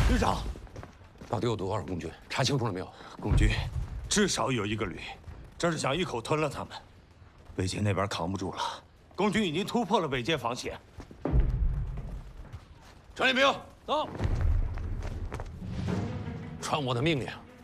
旅长， 到底有多少共军？查清楚了没有？ 共军至少有1个旅，这是想一口吞了他们。北界那边扛不住了，共军已经突破了北界防线。 传令兵， 到。 传我的命令。